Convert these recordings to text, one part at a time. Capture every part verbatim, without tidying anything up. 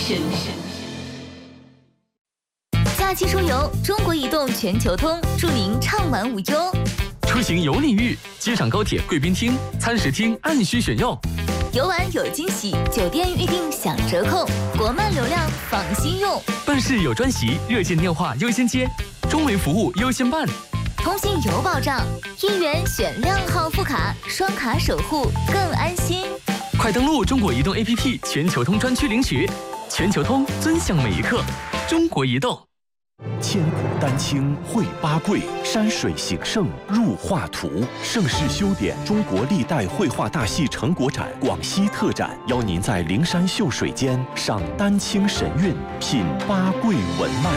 假期出游，中国移动全球通，祝您畅玩无忧。 出行有礼遇，机场高铁贵宾厅、餐食厅按需选用。 游玩有惊喜，酒店预订享折扣，国漫流量放心用。 办事有专席，热线电话优先接，中维服务优先办。 通信有保障，一元选靓号副卡，双卡守护更安心。 快登录中国移动 A P P 全球通专区领取，全球通尊享每一刻。中国移动。 千古丹青绘八桂，山水形胜入画图。盛世修典中国历代绘画大戏成果展广西特展，邀您在灵山秀水间赏丹青神韵，品八桂文脉。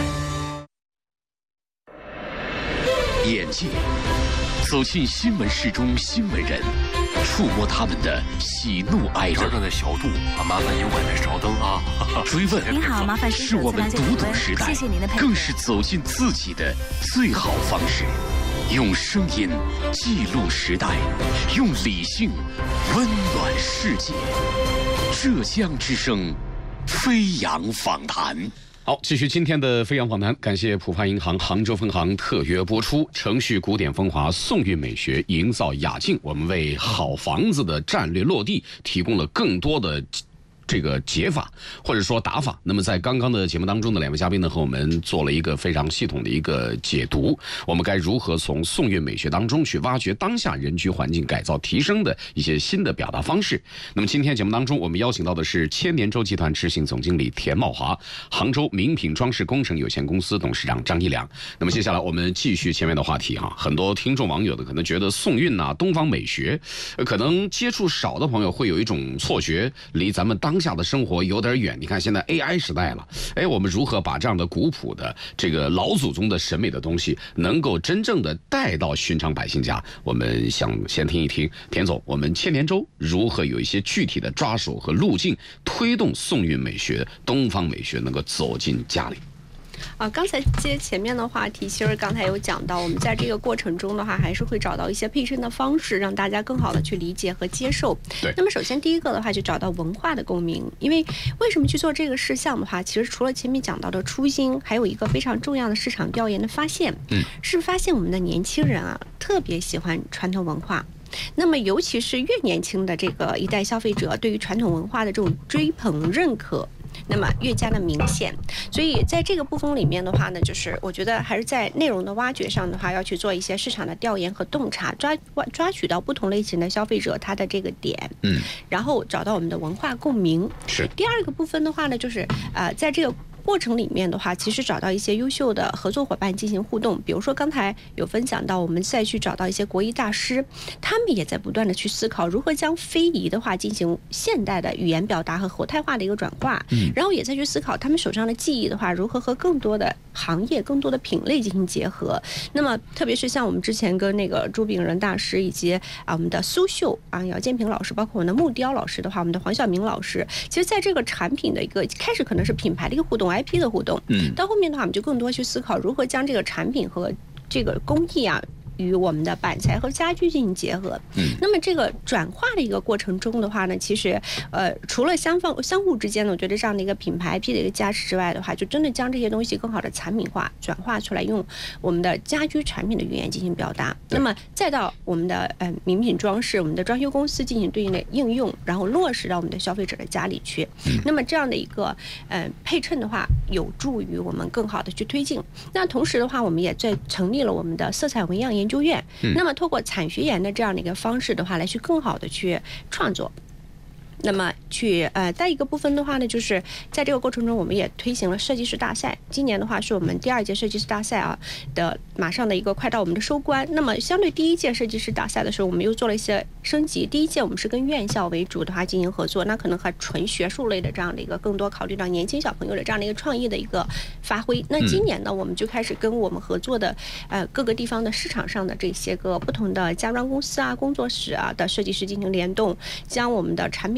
眼界走进新闻室中新闻人，触摸他们的喜怒哀乐。 正在小度啊，麻烦您外面稍等啊。 追问您好，麻烦是我们读懂时代， 谢谢您的配合， 更是走进自己的最好方式。用声音记录时代，用理性温暖世界。浙江之声，飞扬访谈。好，继续今天的飞扬访谈，感谢浦发银行杭州分行特约播出。程序古典风华，宋韵美学，营造雅境，我们为好房子的战略落地提供了更多的这个解法或者说打法。那么在刚刚的节目当中的两位嘉宾呢，和我们做了一个非常系统的一个解读，我们该如何从宋韵美学当中去挖掘当下人居环境改造提升的一些新的表达方式。那么今天节目当中，我们邀请到的是千年洲集团执行总经理田茂华，杭州名品装饰工程有限公司董事长张一良。那么接下来我们继续前面的话题哈，很多听众网友的可能觉得宋韵啊、东方美学，呃，可能接触少的朋友会有一种错觉，离咱们当下的生活有点远。你看现在 A I 时代了，哎，我们如何把这样的古朴的这个老祖宗的审美的东西能够真正的带到寻常百姓家？我们想先听一听田总，我们千年洲如何有一些具体的抓手和路径，推动宋韵美学、东方美学能够走进家里。 啊，刚才接前面的话题，其实刚才有讲到，我们在这个过程中的话，还是会找到一些配衬的方式，让大家更好的去理解和接受。 对。 那么首先第一个的话，就找到文化的共鸣，因为为什么去做这个事项的话，其实除了前面讲到的初心，还有一个非常重要的市场调研的发现， 嗯， 是发现我们的年轻人啊，特别喜欢传统文化。那么尤其是越年轻的这个一代消费者，对于传统文化的这种追捧认可，那么越加的明显。所以在这个部分里面的话呢，就是我觉得还是在内容的挖掘上的话，要去做一些市场的调研和洞察，抓抓取到不同类型的消费者他的这个点， 嗯， 然后找到我们的文化共鸣。 是。 第二个部分的话呢，就是呃，在这个过程里面的话，其实找到一些优秀的合作伙伴进行互动。比如说刚才有分享到，我们再去找到一些国艺大师，他们也在不断的去思考如何将非遗的话进行现代的语言表达和活态化的一个转化，嗯，然后也在去思考他们手上的技艺的话，如何和更多的行业、更多的品类进行结合。那么特别是像我们之前跟那个朱炳仁大师以及啊我们的苏绣啊姚建平老师，包括我们的木雕老师的话，我们的黄晓明老师，其实在这个产品的一个开始可能是品牌的一个互动。I P 的互动，嗯，到后面的话，我们就更多去思考如何将这个产品和这个工艺啊，与我们的板材和家居进行结合。嗯，那么这个转化的一个过程中的话呢，其实呃，除了相放相互之间呢，我觉得这样的一个品牌 I P 的一个加持之外的话，就真的将这些东西更好的产品化、转化出来，用我们的家居产品的语言进行表达。那么再到我们的呃名品装饰、我们的装修公司进行对应的应用，然后落实到我们的消费者的家里去。嗯，那么这样的一个呃配衬的话，有助于我们更好的去推进。那同时的话，我们也在成立了我们的色彩纹样研究院。嗯，那么透过产学研的这样的一个方式的话，来去更好的去创作。那么去呃，再一个部分的话呢，就是在这个过程中，我们也推行了设计师大赛。今年的话，是我们第二届设计师大赛啊的马上的一个快到我们的收官。那么相对第一届设计师大赛的时候，我们又做了一些升级。第一届我们是跟院校为主的话进行合作，那可能和纯学术类的这样的一个更多考虑到年轻小朋友的这样的一个创意的一个发挥。那今年呢，我们就开始跟我们合作的呃各个地方的市场上的这些个不同的家装公司啊、工作室啊的设计师进行联动，将我们的产品的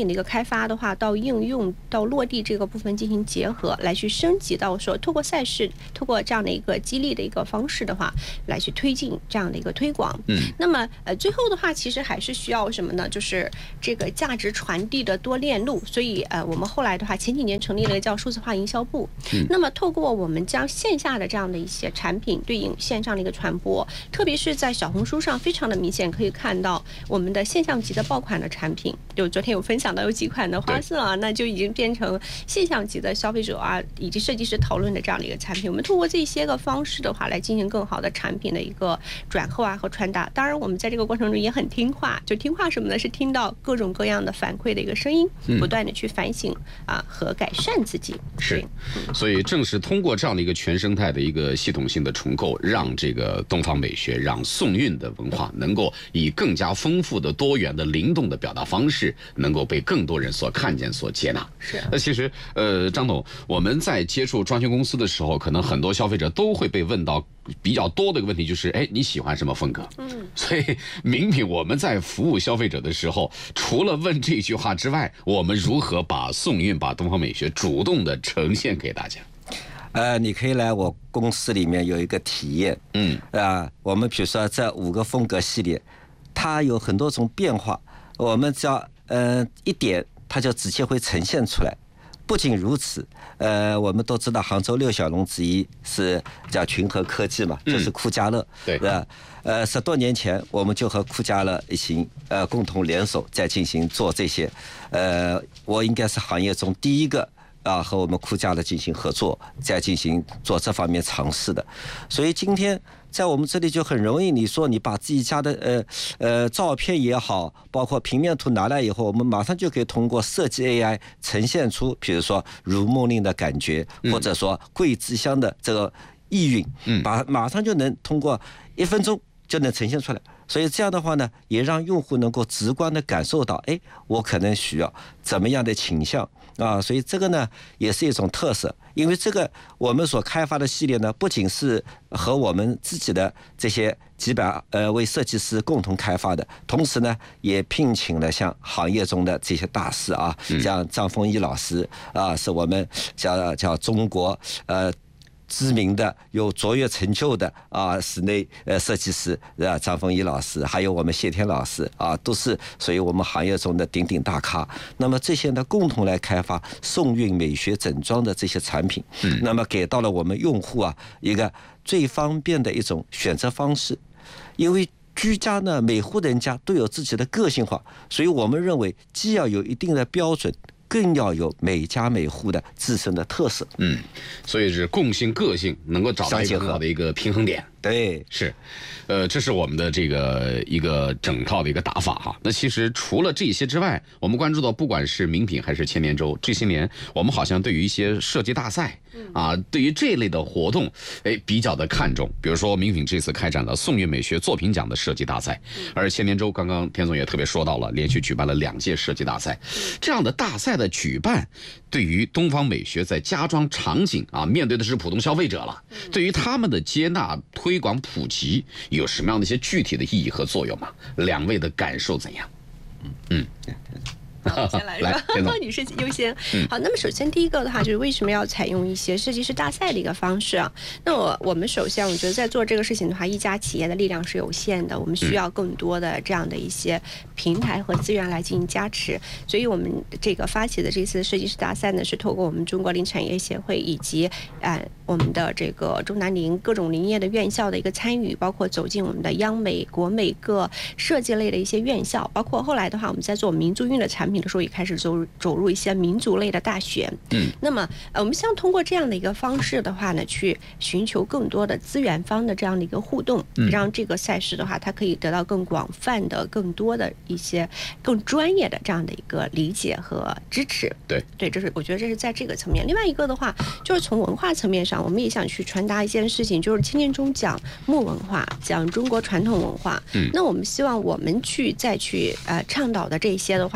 的一个开发的话，到应用到落地这个部分进行结合，来去升级到说，透过赛事，透过这样的一个激励的一个方式的话，来去推进这样的一个推广。嗯，那么呃，最后的话，其实还是需要什么呢？就是这个价值传递的多链路。所以呃，我们后来的话，前几年成立了一个叫数字化营销部。嗯，那么透过我们将线下的这样的一些产品对应线上的一个传播，特别是在小红书上，非常的明显可以看到我们的现象级的爆款的产品，就昨天有分享到有几款的花色啊，那就已经变成现象级的消费者啊以及设计师讨论的这样的一个产品。我们通过这些个方式的话，来进行更好的产品的一个转后啊和传达。当然，我们在这个过程中也很听话，就听话什么呢？是听到各种各样的反馈的一个声音，不断的去反省啊和改善自己。 是，所以正是通过这样的一个全生态的一个系统性的重构，让这个东方美学，让宋韵的文化能够以更加丰富的、多元的、灵动的表达方式，能够被更多人所看见、所接纳。 是。 那其实，呃，张董，我们在接触装修公司的时候，可能很多消费者都会被问到比较多的一个问题，就是，哎，你喜欢什么风格？嗯。所以，明品我们在服务消费者的时候，除了问这句话之外，我们如何把宋韵、把东方美学主动的呈现给大家？ 呃，你可以来我公司里面有一个体验，嗯，啊、呃，我们比如说这五个风格系列，它有很多种变化，我们只要呃一点，它就直接会呈现出来。不仅如此，呃，我们都知道杭州六小龙之一是叫群和科技嘛，嗯、就是酷家乐， 对， 呃，呃，十多年前我们就和酷家乐一起呃共同联手在进行做这些，呃，我应该是行业中第一个。啊，和我们酷家乐进行合作，再进行做这方面尝试的，所以今天在我们这里就很容易。你说你把自己家的呃呃照片也好，包括平面图拿来以后，我们马上就可以通过设计 A I 呈现出，比如说如梦令的感觉，或者说桂枝香的这个意蕴，嗯，把马上就能通过一分钟就能呈现出来。所以这样的话呢，也让用户能够直观的感受到，哎，我可能需要怎么样的倾向啊？所以这个呢，也是一种特色。因为这个我们所开发的系列呢，不仅是和我们自己的这些几百呃位设计师共同开发的，同时呢，也聘请了像行业中的这些大师啊，像张丰毅老师啊，是我们叫叫中国呃。知名的有卓越成就的啊室内呃设计师啊张丰毅老师，还有我们谢天老师啊，都是属于我们行业中的鼎鼎大咖。那么这些呢，共同来开发宋韵美学整装的这些产品，嗯，那么给到了我们用户啊一个最方便的一种选择方式，因为。居家呢，每户人家都有自己的个性化，所以我们认为既要有一定的标准，更要有每家每户的自身的特色。 嗯，所以是共性、个性能够找到一个很好的一个平衡点。 对， 是，呃，这是我们的这个一个整套的一个打法哈。那其实除了这些之外，我们关注到，不管是名品还是千年周，这些年我们好像对于一些设计大赛啊，对于这一类的活动，哎，比较的看重。比如说名品这次开展了宋韵美学作品奖的设计大赛，而千年周刚刚田总也特别说到了，连续举办了两届设计大赛，这样的大赛的举办，对于东方美学在家装场景啊，面对的是普通消费者了，对于他们的接纳推广普及有什么样的一些具体的意义和作用吗？两位的感受怎样？嗯嗯。 好，先来吧，女士优先。好，那么首先第一个的话，就是为什么要采用一些设计师大赛的一个方式啊？那我我们首先，我觉得在做这个事情的话，一家企业的力量是有限的，我们需要更多的这样的一些平台和资源来进行加持。所以我们这个发起的这次设计师大赛呢，是透过我们中国林产业协会以及呃我们的这个中南林各种林业的院校的一个参与，包括走进我们的央美、国美各设计类的一些院校，包括后来的话，我们在做民族韵的产品。的时候也开始走走入一些民族类的大学，嗯，那么呃，我们希望通过这样的一个方式的话呢，去寻求更多的资源方的这样的一个互动，嗯、让这个赛事的话，它可以得到更广泛的、更多的一些更专业的这样的一个理解和支持。 对对，这是我觉得这是在这个层面。另外一个的话，就是从文化层面上，我们也想去传达一件事情，就是千年中讲木文化，讲中国传统文化。嗯，那我们希望我们去再去呃倡导的这些的话，能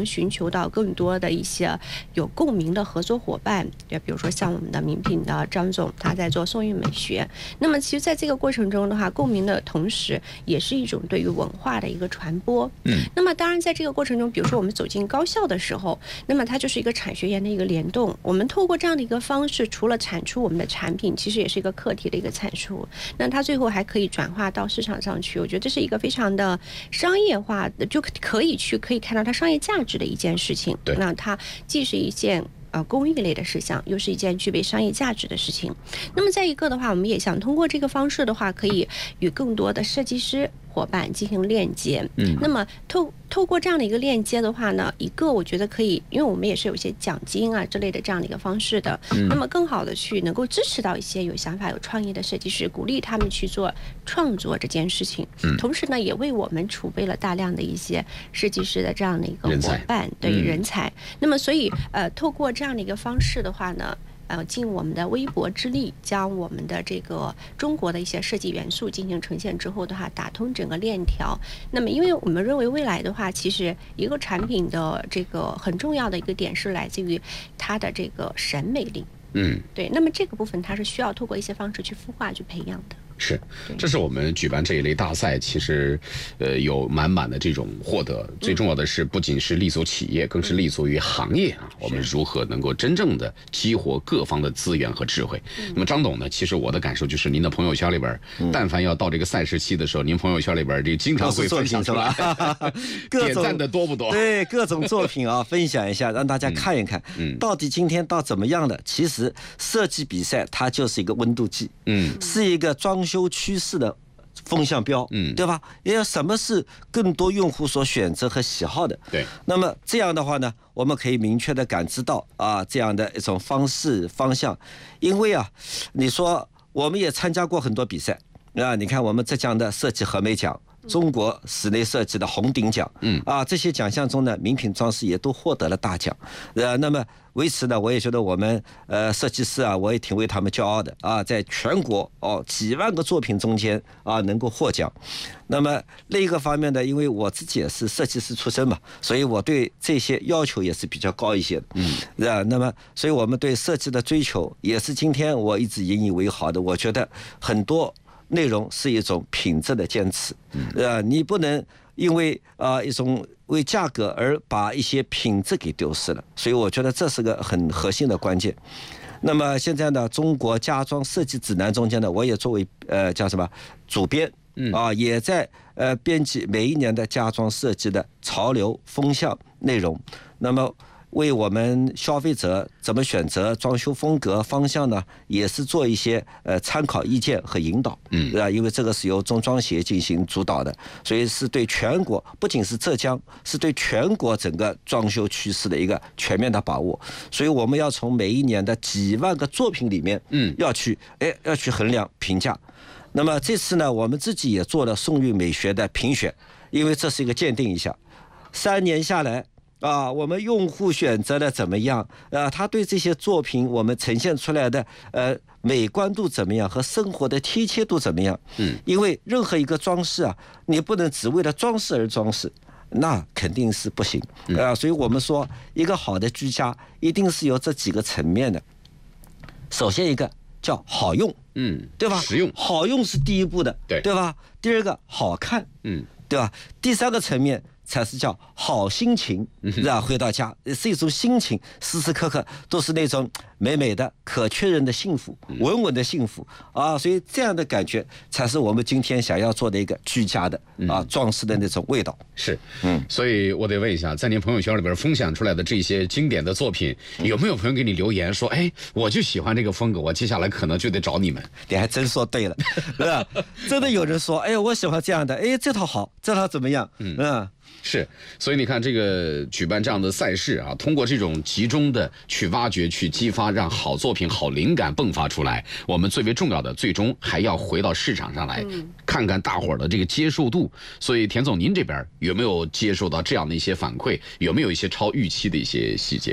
寻求到更多的一些有共鸣的合作伙伴，就比如说像我们的名品的张总，他在做宋韵美学。那么其实在这个过程中的话，共鸣的同时也是一种对于文化的一个传播。嗯，那么当然在这个过程中，比如说我们走进高校的时候，那么它就是一个产学研的一个联动。我们透过这样的一个方式，除了产出我们的产品，其实也是一个课题的一个产出。那它最后还可以转化到市场上去，我觉得这是一个非常的商业化的，就可以去可以看到它商业价值的一件事情。 对， 那它既是一件呃公益类的事项，又是一件具备商业价值的事情。那么再一个的话，我们也想通过这个方式的话，可以与更多的设计师伙伴进行链接。嗯，那么透透过这样的一个链接的话呢，一个我觉得可以，因为我们也是有一些奖金啊之类的这样的一个方式的，嗯、那么更好的去能够支持到一些有想法、有创意的设计师，鼓励他们去做创作这件事情。嗯，同时呢，也为我们储备了大量的一些设计师的这样的一个伙伴，对于人才。嗯、那么所以呃，透过这样的一个方式的话呢。呃，尽我们的微薄之力，将我们的这个中国的一些设计元素进行呈现之后的话，打通整个链条。那么，因为我们认为未来的话，其实一个产品的这个很重要的一个点是来自于它的这个审美力。嗯，对。那么这个部分它是需要透过一些方式去孵化、去培养的。 是，这是我们举办这一类大赛，其实，呃，有满满的这种获得。最重要的是，不仅是立足企业，更是立足于行业啊。我们如何能够真正的激活各方的资源和智慧？那么张董呢？其实我的感受就是，您的朋友圈里边，但凡要到这个赛事期的时候，您朋友圈里边这个经常会分享出来，点赞的多不多？ 对，各种作品啊，分享一下，让大家看一看，嗯，到底今天到怎么样的？其实设计比赛它就是一个温度计，嗯，是一个装修趋势的风向标，嗯，对吧？也有什么是更多用户所选择和喜好的？ 对。 那么这样的话呢，我们可以明确的感知到啊，这样的一种方式方向。因为啊，你说我们也参加过很多比赛啊，你看我们浙江的设计和美奖。中国室内设计的红顶奖，嗯啊，这些奖项中呢，名品装饰也都获得了大奖。呃，那么为此呢，我也觉得我们呃设计师啊，我也挺为他们骄傲的啊，在全国哦几万个作品中间啊能够获奖。那么另一个方面呢，因为我自己也是设计师出身嘛，所以我对这些要求也是比较高一些的。嗯，啊，那么所以我们对设计的追求也是今天我一直引以为豪的。我觉得很多。内容是一种品质的坚持，呃，你不能因为啊、呃、一种为价格而把一些品质给丢失了，所以我觉得这是个很核心的关键。那么现在呢，中国家装设计指南中间呢，我也作为呃叫什么主编啊、呃，也在呃编辑每一年的家装设计的潮流风向内容。那么为我们消费者怎么选择装修风格方向呢，也是做一些呃参考意见和引导，嗯，对吧？因为这个是由中装协进行主导的，所以是对全国，不仅是浙江，是对全国整个装修趋势的一个全面的把握。所以我们要从每一年的几万个作品里面，嗯，要去哎要去衡量评价。那么这次呢，我们自己也做了宋韵美学的评选，因为这是一个鉴定一下，三年下来。啊，我们用户选择的怎么样？呃，他对这些作品我们呈现出来的呃美观度怎么样，和生活的贴切度怎么样？嗯，因为任何一个装饰啊，你不能只为了装饰而装饰，那肯定是不行啊、呃。所以我们说，一个好的居家一定是有这几个层面的。首先一个叫好用，嗯，对吧？ 实用， 好用是第一步的， 对对吧？第二个好看，嗯，对吧？第三个层面。才是叫好心情，是吧？回到家是一种心情，时时刻刻都是那种美美的、可确认的幸福，稳稳的幸福啊！所以这样的感觉才是我们今天想要做的一个居家的啊装饰的那种味道。 是，嗯，所以我得问一下，在您朋友圈里边分享出来的这些经典的作品，有没有朋友给你留言说，哎，我就喜欢这个风格，我接下来可能就得找你们？ 你还真说对了，是吧？真的有人说，哎，我喜欢这样的，哎，这套好，这套怎么样？嗯。嗯是，所以你看这个举办这样的赛事啊，通过这种集中的去挖掘、去激发，让好作品、好灵感迸发出来。我们最为重要的，最终还要回到市场上来，看看大伙儿的这个接受度。所以田总，您这边有没有接受到这样的一些反馈？有没有一些超预期的一些细节？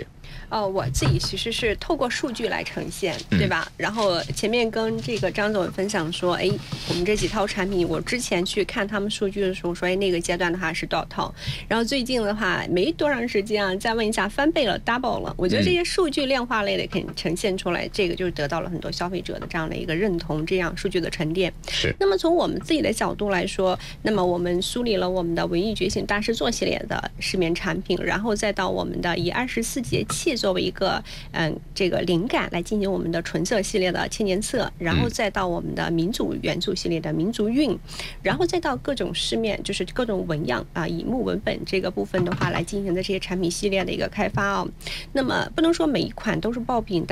呃，我自己其实是透过数据来呈现，对吧？嗯、然后前面跟这个张总分享说，哎，我们这几套产品，我之前去看他们数据的时候说，哎，那个阶段的话是多少套，然后最近的话没多长时间啊，再问一下翻倍了 ，double 了。我觉得这些数据量化类的可以呈现出来，这个就是得到了很多消费者的这样的一个认同，这样数据的沉淀。 是。 那么从我们自己的角度来说，那么我们梳理了我们的文艺觉醒大师座系列的市面产品，然后再到我们的以二十四节气作为一个嗯这个灵感来进行我们的纯色系列的千年色，然后再到我们的民族元素系列的民族韵，然后再到各种市面就是各种纹样啊以木文本这个部分的话来进行的这些产品系列的一个开发哦。那么不能说每一款都是爆品，